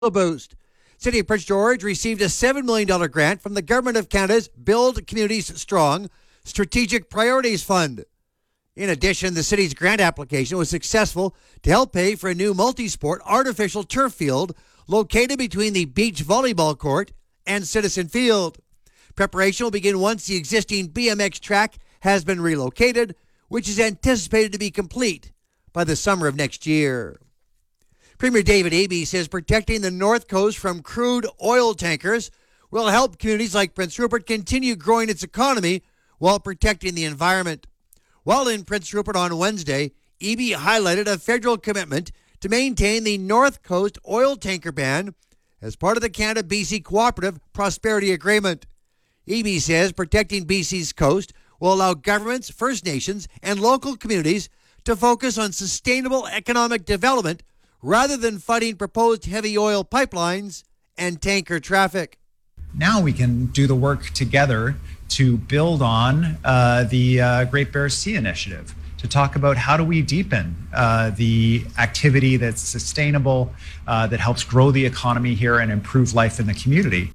boost. City of Prince George received a $7 million grant from the Government of Canada's Build Communities Strong Strategic Priorities Fund. In addition, the city's grant application was successful to help pay for a new multi-sport artificial turf field located between the beach volleyball court and Citizen Field. Preparation will begin once the existing BMX track has been relocated, which is anticipated to be complete by the summer of next year. Premier David Eby says protecting the North Coast from crude oil tankers will help communities like Prince Rupert continue growing its economy while protecting the environment. While in Prince Rupert on Wednesday, Eby highlighted a federal commitment to maintain the North Coast oil tanker ban as part of the Canada-BC Cooperative Prosperity Agreement. Eby says protecting BC's coast will allow governments, First Nations, and local communities to focus on sustainable economic development rather than fighting proposed heavy oil pipelines and tanker traffic. Now we can do the work together to build on the Great Bear Sea Initiative, to talk about how do we deepen the activity that's sustainable, that helps grow the economy here and improve life in the community.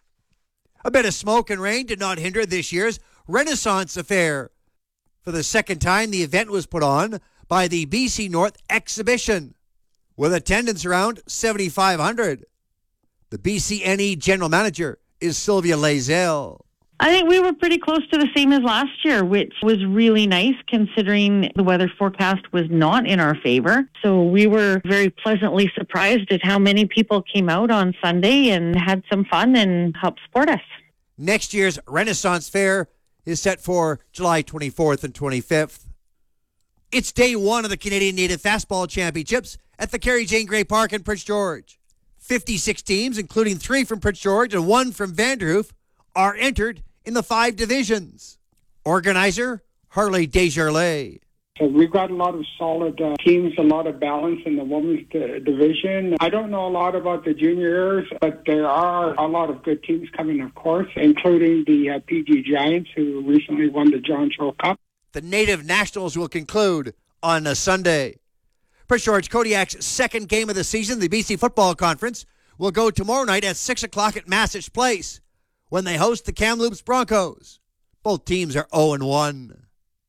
A bit of smoke and rain did not hinder this year's Renaissance Affair. For the second time, the event was put on by the BC North Exhibition, with attendance around 7,500. The BCNE General Manager is Sylvia Lazelle. I think we were pretty close to the same as last year, which was really nice considering the weather forecast was not in our favor. So we were very pleasantly surprised at how many people came out on Sunday and had some fun and helped support us. Next year's Renaissance Fair is set for July 24th and 25th. It's day one of the Canadian Native Fastball Championships at the Carrie Jane Gray Park in Prince George. 56 teams, including 3 from Prince George and 1 from Vanderhoof, are entered in the 5 divisions. Organizer, Harley Desjardins. So we've got a lot of solid teams, a lot of balance in the women's division. I don't know a lot about the juniors, but there are a lot of good teams coming, of course, including the PG Giants, who recently won the John Show Cup. The Native Nationals will conclude on a Sunday. Prince George Kodiak's second game of the season, the BC Football Conference, will go tomorrow night at 6 o'clock at Massich Place when they host the Kamloops Broncos. Both teams are 0-1.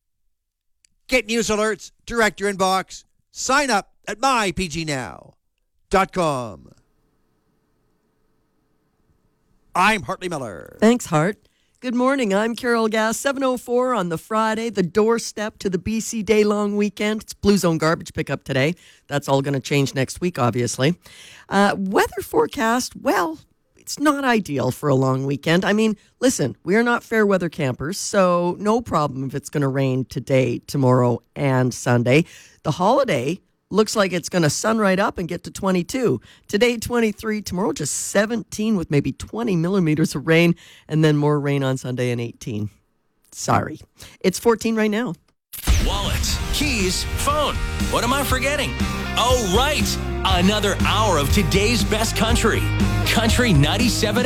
Get news alerts, direct your inbox. Sign up at mypgnow.com. I'm Hartley Miller. Thanks, Hart. Good morning. I'm Carol Gass. 7:04 on the Friday, the doorstep to the BC day-long weekend. It's Blue Zone garbage pickup today. That's all going to change next week, obviously. Weather forecast, well, it's not ideal for a long weekend. I mean, listen, we are not fair weather campers, so no problem if it's going to rain today, tomorrow, and Sunday. The holiday looks like it's going to sun right up and get to 22. Today, 23. Tomorrow, just 17 with maybe 20 millimeters of rain, and then more rain on Sunday and 18. Sorry. It's 14 right now. Wallet, keys, phone. What am I forgetting? Oh, right. Another hour of today's best country. Country 97